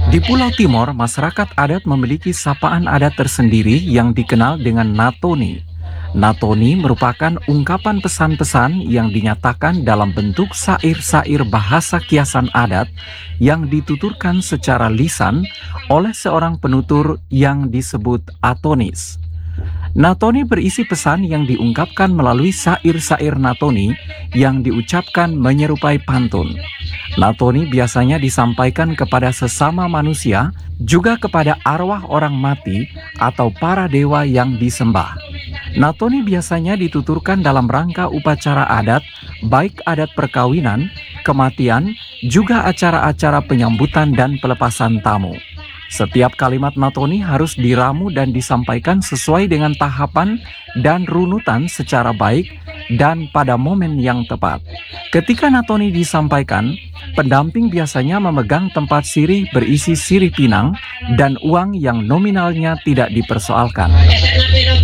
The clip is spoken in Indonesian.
Di Pulau Timor, masyarakat adat memiliki sapaan adat tersendiri yang dikenal dengan natoni. Natoni merupakan ungkapan pesan-pesan yang dinyatakan dalam bentuk sair-sair bahasa kiasan adat yang dituturkan secara lisan oleh seorang penutur yang disebut atonis. Natoni berisi pesan yang diungkapkan melalui sair-sair natoni yang diucapkan menyerupai pantun. Natoni biasanya disampaikan kepada sesama manusia, juga kepada arwah orang mati atau para dewa yang disembah. Natoni biasanya dituturkan dalam rangka upacara adat, baik adat perkawinan, kematian, juga acara-acara penyambutan dan pelepasan tamu. Setiap kalimat natoni harus diramu dan disampaikan sesuai dengan tahapan dan runutan secara baik dan pada momen yang tepat. Ketika natoni disampaikan, pendamping biasanya memegang tempat sirih berisi sirih pinang dan uang yang nominalnya tidak dipersoalkan.